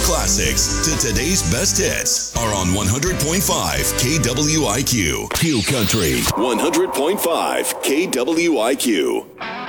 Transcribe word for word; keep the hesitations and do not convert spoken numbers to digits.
classics to today's best hits are on one hundred point five K W I Q. Q Country. one hundred point five K W I Q.